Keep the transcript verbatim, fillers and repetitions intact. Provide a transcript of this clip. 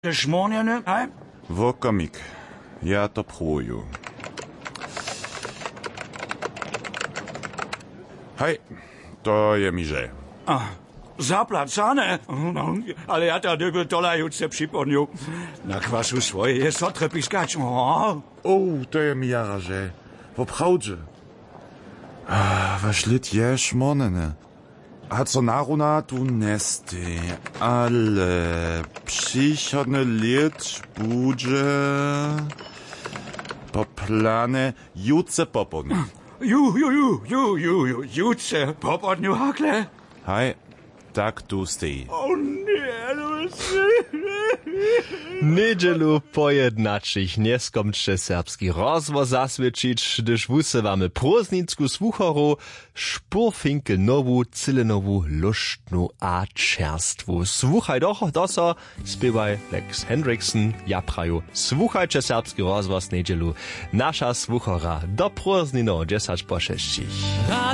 Šmonjene, aj? Wokomik, ja to pruju. Hej, to je mi že. A, zaplacane? No, ale ja to dyby tolajúce připomňu. Na kwasu swoje je sotre piskać. O, O, to je mi jara že. Woprawdźe. Ah, was lit je szmonene. A co naruna tu nesty, ale przychodne lit budże po plane juce popodnie. ju, ju, ju, ju, ju, ju, juce, popodňu hakle. Hej, tak tu stej. O nie, no Niedzielu pojednačich neskomče serbski rozvoz zasvědčić, gdyż wusywamy próznicku słuchoru, špurfinkel nowu, cylenovú, luštnu a čerstvu. Słuchaj doch, doso, spiewaj Lex Hendrickson, ja praju, słuchajcie serbski rozvoz niedzielu, nasza słuchora do próznino dziesięć po sześcich.